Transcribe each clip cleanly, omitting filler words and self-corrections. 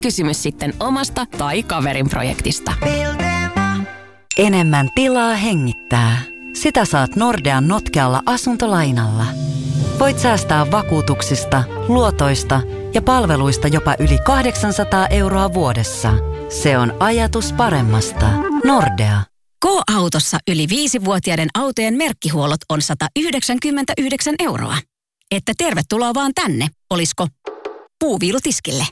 Kysymys sitten omasta tai kaverin projektista. Enemmän tilaa hengittää. Sitä saat Nordean notkealla asuntolainalla. Voit säästää vakuutuksista, luotoista ja palveluista jopa yli 800 € vuodessa. Se on ajatus paremmasta. Nordea. K-autossa yli 5-vuotiaiden autojen merkkihuollot on 199 €. Että tervetuloa vaan tänne, olisko puuviilutiskille.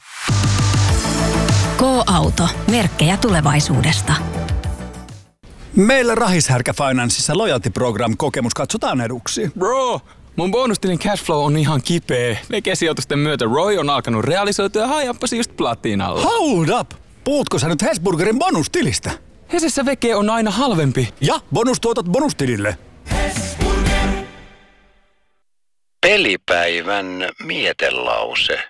K-auto. Merkkejä tulevaisuudesta. Meillä Rahishärkä Financeissa Loyalty Program -kokemus katsotaan eduksi. Bro, mun bonustilin cashflow on ihan kipeä. Vegesijoitusten myötä Roy on alkanut realisoitua ja hajappasi just platinalle. Hold up! Puhutko sä nyt Hesburgerin bonustilistä? Hesessä veke on aina halvempi. Ja bonustuotot bonustilille. Pelipäivän mietelause.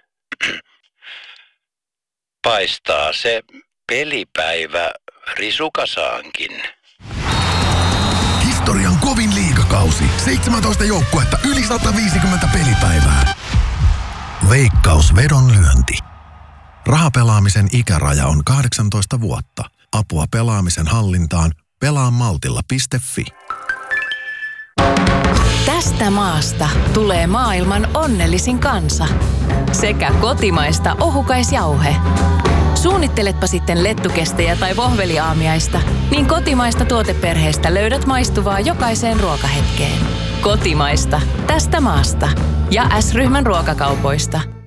Paistaa se pelipäivä risukasaankin. Historian kovin liigakausi. 17 joukkuetta, yli 150 pelipäivää. Veikkaus vedonlyönti. Rahapelaamisen ikäraja on 18 vuotta. Apua pelaamisen hallintaan. Pelaamaltilla.fi. Tästä maasta tulee maailman onnellisin kansa. Sekä kotimaista ohukaisjauhe. Suunnitteletpa sitten lettukestejä tai vohveliaamiaista, niin kotimaista tuoteperheestä löydät maistuvaa jokaiseen ruokahetkeen. Kotimaista. Tästä maasta. Ja S-ryhmän ruokakaupoista.